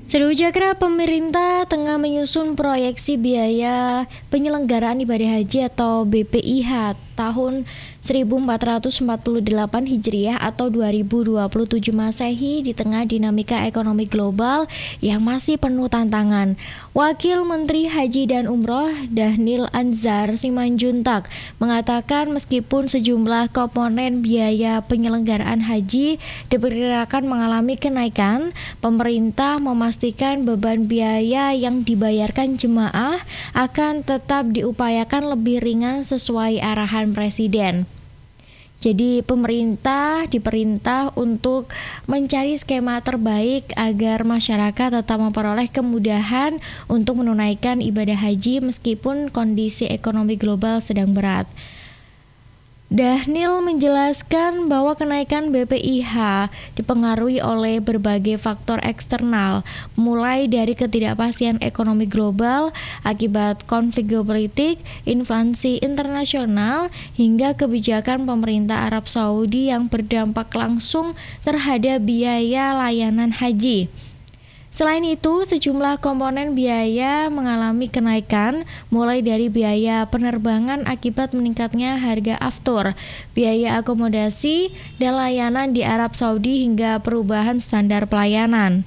Serujakra pemerintah tengah menyusun proyeksi biaya penyelenggaraan ibadah haji atau BPIH tahun 1448 Hijriah atau 2027 Masehi di tengah dinamika ekonomi global yang masih penuh tantangan. Wakil Menteri Haji dan Umroh Dhanil Anzar Simanjuntak mengatakan meskipun sejumlah komponen biaya penyelenggaraan haji diperkirakan mengalami kenaikan, pemerintah memastikan beban biaya yang dibayarkan jemaah akan tetap diupayakan lebih ringan sesuai arahan Presiden. Jadi pemerintah diperintah untuk mencari skema terbaik agar masyarakat tetap memperoleh kemudahan untuk menunaikan ibadah haji meskipun kondisi ekonomi global sedang berat. Dhanil menjelaskan bahwa kenaikan BPIH dipengaruhi oleh berbagai faktor eksternal, mulai dari ketidakpastian ekonomi global akibat konflik geopolitik, inflasi internasional, hingga kebijakan pemerintah Arab Saudi yang berdampak langsung terhadap biaya layanan haji. Selain itu, sejumlah komponen biaya mengalami kenaikan, mulai dari biaya penerbangan akibat meningkatnya harga aftur, biaya akomodasi dan layanan di Arab Saudi hingga perubahan standar pelayanan.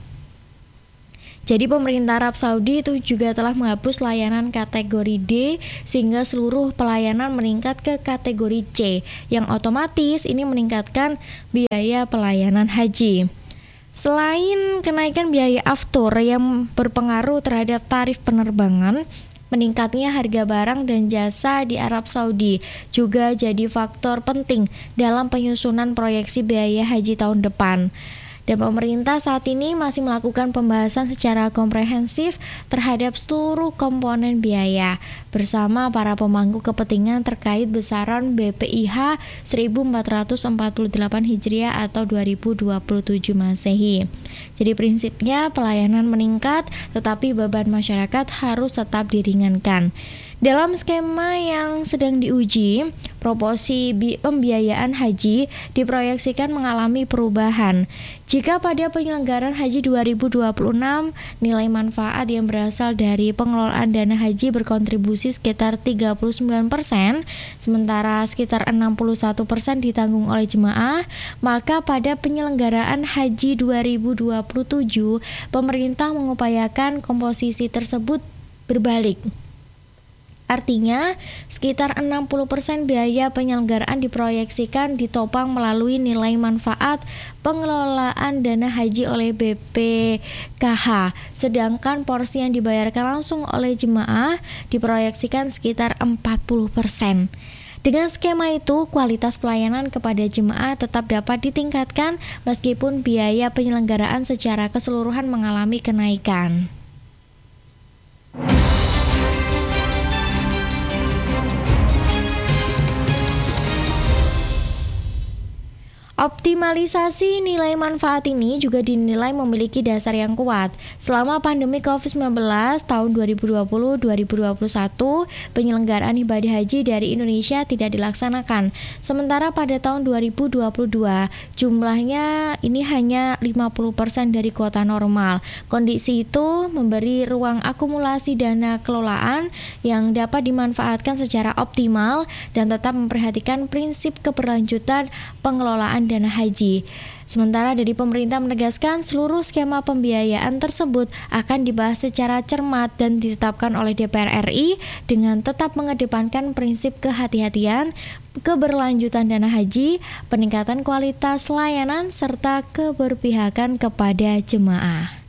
Jadi pemerintah Arab Saudi itu juga telah menghapus layanan kategori D sehingga seluruh pelayanan meningkat ke kategori C, yang otomatis ini meningkatkan biaya pelayanan haji. Selain kenaikan biaya aftur yang berpengaruh terhadap tarif penerbangan, meningkatnya harga barang dan jasa di Arab Saudi juga jadi faktor penting dalam penyusunan proyeksi biaya haji tahun depan. Dan pemerintah saat ini masih melakukan pembahasan secara komprehensif terhadap seluruh komponen biaya bersama para pemangku kepentingan terkait besaran BPIH 1448 Hijriah atau 2027 Masehi. Jadi prinsipnya pelayanan meningkat tetapi beban masyarakat harus tetap diringankan. Dalam skema yang sedang diuji, proporsi pembiayaan haji diproyeksikan mengalami perubahan. Jika pada penyelenggaraan haji 2026, nilai manfaat yang berasal dari pengelolaan dana haji berkontribusi sekitar 39%, sementara sekitar 61% ditanggung oleh jemaah, maka pada penyelenggaraan haji 2027, pemerintah mengupayakan komposisi tersebut berbalik. Artinya, sekitar 60% biaya penyelenggaraan diproyeksikan ditopang melalui nilai manfaat pengelolaan dana haji oleh BPKH, sedangkan porsi yang dibayarkan langsung oleh jemaah diproyeksikan sekitar 40%. Dengan skema itu, kualitas pelayanan kepada jemaah tetap dapat ditingkatkan meskipun biaya penyelenggaraan secara keseluruhan mengalami kenaikan. Optimalisasi nilai manfaat ini juga dinilai memiliki dasar yang kuat. Selama pandemi COVID-19 tahun 2020-2021, penyelenggaraan ibadah haji dari Indonesia tidak dilaksanakan. Sementara pada tahun 2022, jumlahnya ini hanya 50% dari kuota normal. Kondisi itu memberi ruang akumulasi dana kelolaan yang dapat dimanfaatkan secara optimal dan tetap memperhatikan prinsip keberlanjutan pengelolaan dana haji. Sementara dari pemerintah menegaskan seluruh skema pembiayaan tersebut akan dibahas secara cermat dan ditetapkan oleh DPR RI dengan tetap mengedepankan prinsip kehati-hatian, keberlanjutan dana haji, peningkatan kualitas layanan serta keberpihakan kepada jemaah.